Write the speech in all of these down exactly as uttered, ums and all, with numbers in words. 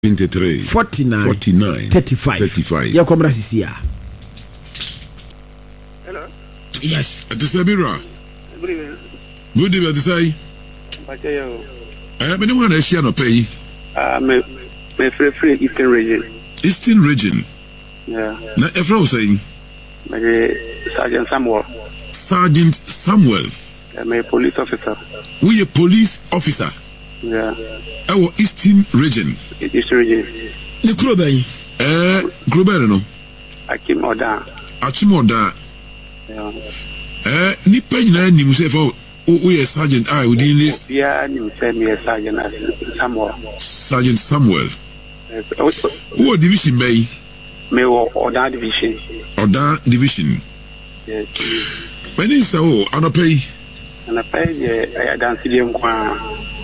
twenty-three forty-nine forty-nine thirty-five thirty-five. Ya komra sisi ya. Hello. Yes. Atisabira. Good evening. Good evening, Atisai. Bachayo. Eh, me no wan Asia no pay. Ah, me me free free Eastern region. Eastern region. Yeah. Na Efra saying. Me Sergeant Samuel. Sergeant Samuel. I'm a police officer. We a police officer. Yeah. Our Eastern region. Eastern region. Ni kuro bɛyi. Eh, kuro bɛyi no. Akim Oda. Akim Oda. Yeah. Eh, nipa nyina nim say for we a sergeant I we din list. Yeah, nim say me a sergeant Samuel. Sergeant Samuel. Yes. Who division bɛyi? Me Oda division. Oda division. Yes. When is so anopay? Anopay I dance the nkwa.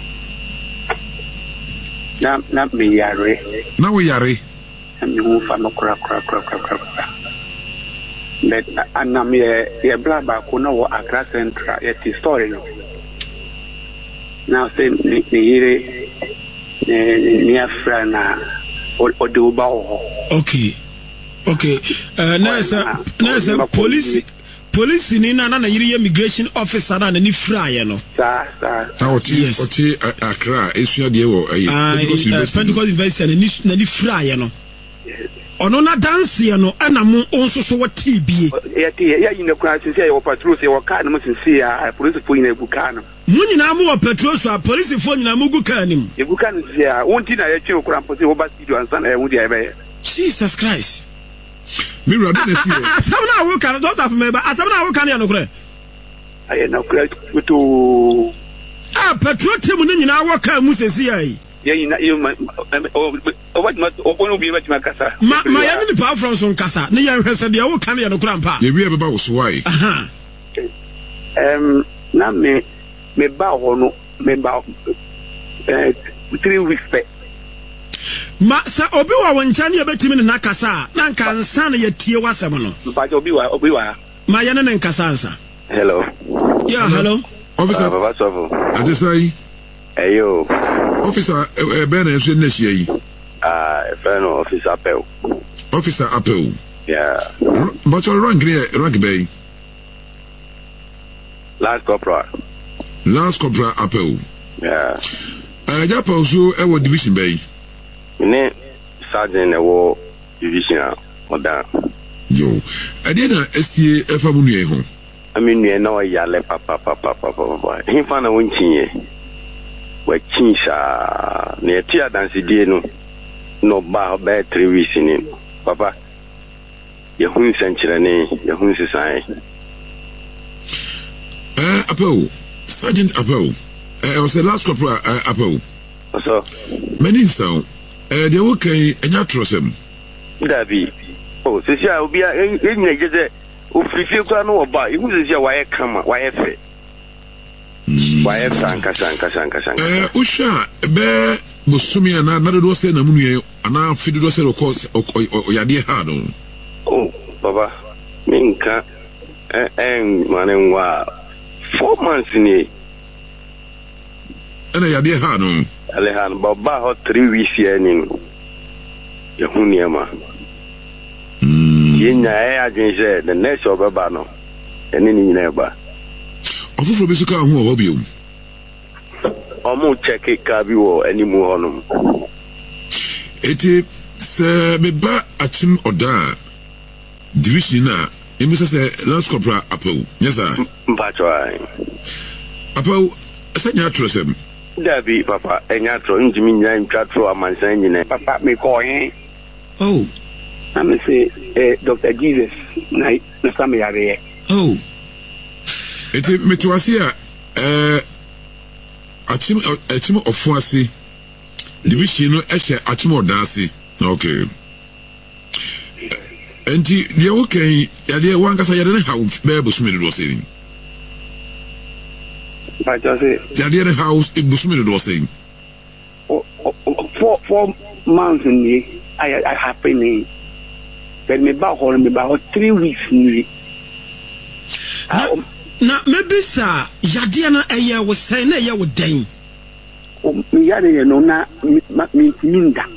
Na na me yare. Na we yare. Me hu fa no kra kra kra kra kra. But anam ye ye bla ba ko na wo Accra Central ye ti story no. Now say ni yire ni ni afra na o de uba o. Okay. Okay. Uh nasa nasa police police ni na na yiri immigration officer na ni fra ye no. Sa sa. Ta oti oti Accra esua de wo ayi. Pentecost University na ni fra ye no. Ono na dance ye no ana mo onso so wati bie. Ye ti ye yin kura se ye wo patrol se wo car no mo sinsi ya police fo yin egu car no. Mu nyina mo wo patrol so police fo nyina mo gu car nim. Egu car no se ya wonti na ye twe kura mpo se wo ba studio ansa na ye wudi ya be. Jesus Christ. Me rada na fi. Asam na wo kan don't have me ba asam na wo kan ya no kure. Aye na kura to ah patrol team ni nyina wo car mu sesi ya yi. Yeah, you know, you oh, what not open be much Macassa. Ma, my enemy power from some Cassa. Near said the old candy and grandpa. You ever was why? Aha. Um, now me, me bow no, me bow uh, three weeks back. Ma, sir, Obiwa when Chani about him in Nakasa, Nankan San yet Tia Wasamono. But Obiwa, Obiwa. My Yanan and Casansa. Hello. Yeah, hello. Officer, what's up? I just say, hey, yo. Officer, Ben is in this year. Ah, a friend of Officer Appel. Officer Appel. Yeah. But your rank here, rank bay. Last corporal. Last corporal Appel. Yeah. Uh, Japa also, our division bay. Ne Sergeant a war division or that. Yo, I didn't see a family home. I mean, you know, yale papa, papa, papa, papa. He found a winching. We chinsha near tia dance no no ba ba three weeks in him papa ye hun senchire ne ye hun sisan eh Appel Sergeant Appel eh was the last corporal uh, Appel so many sound eh they okay enya trosem dabi oh se sia obi a enyina je se o frifie kwa no oba e hu se sia wa ye kama wa ye fe why sanka sanka sanka sanka eh usha be busumi ana na do se na munue ana fidu do se of course oyade ha no oh baba minka eh eh manenwa four months ni ana yade ha no alehan baba ho three weeks here ni ye huniema mm yenya eh agenje the next obaba no eni ni nyina ba ofufro besuka hu obiom omo check ka bi wo animu honum eti se beba achim Oda division na emisa se last corporal Appel yes sir mpacho ai Appel sanya trosem dabi papa enya tro njimi nya ntwa tro amansan nyine papa me ko yin oh am say eh Doctor Jesus na na samyare oh eti metuasi a eh achim achim ofuasi division no ehye achim Oda ase okay enti dia okay ya dia wankasa ya ne house be busumi do saying but just say ya dia ne house e busumi do saying four four months ni I I happen but me ba hol me ba three weeks ni na maybe sa yade na eye wo sai na eye wo dan o mi yade no na mi minda